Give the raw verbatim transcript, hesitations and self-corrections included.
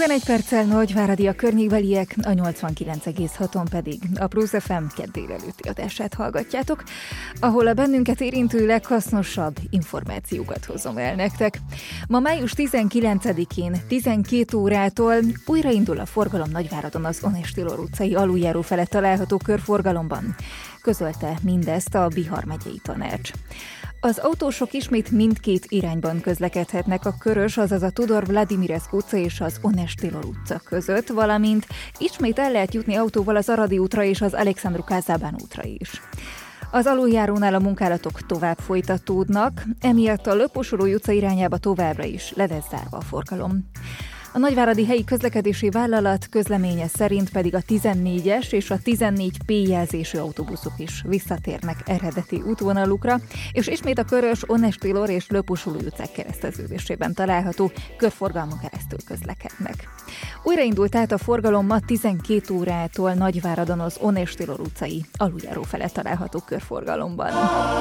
tizenegy perccel Nagyváradi a környékbeliek, a nyolcvankilenc egész haton pedig a Plusz ef em kedd délelőtti adását hallgatjátok, ahol a bennünket érintő leghasznosabb információkat hozom el nektek. Ma május tizenkilencedikén tizenkét órától újraindul a forgalom Nagyváradon az Onest Tillor utcai aluljáró felett található körforgalomban. Közölte mindezt a Bihar megyei tanács. Az autósok ismét mindkét irányban közlekedhetnek a Körös, azaz a Tudor Vladimirescu utca és az Onest Tillor utca között, valamint ismét el lehet jutni autóval az Aradi útra és az Alexandru Kázában útra is. Az aluljárónál a munkálatok tovább folytatódnak, emiatt a Löposurói utca irányába továbbra is le lesz zárva a forgalom. A Nagyváradi helyi közlekedési vállalat közleménye szerint pedig a tizennégyes és a tizennégy P jelzésű autóbuszok is visszatérnek eredeti útvonalukra, és ismét a Körös, Onest Tillor és Löposurói utcák kereszteződésében található körforgalmon keresztül közlekednek. Újraindult tehát a forgalom ma tizenkét órától Nagyváradon az Onest Tillor utcai aluljáró felett található körforgalomban.